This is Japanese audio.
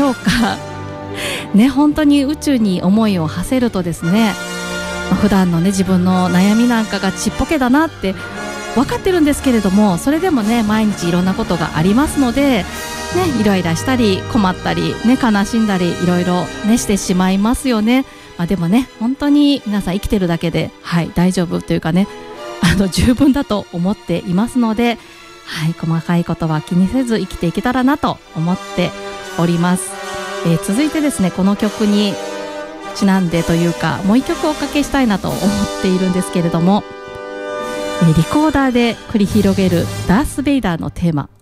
ょうかね、本当に宇宙に思いを馳せるとですね、普段のね自分の悩みなんかがちっぽけだなって分かってるんですけれども、それでもね毎日いろんなことがありますので、ね、イライラしたり困ったり、ね、悲しんだりいろいろ、ね、してしまいますよね。でもね本当に皆さん生きてるだけで、大丈夫というかね、十分だと思っていますので、細かいことは気にせず生きていけたらなと思っております。続いてですね、この曲にちなんでというかもう一曲おかけしたいなと思っているんですけれども、リコーダーで繰り広げるダース・ベイダーのテーマ、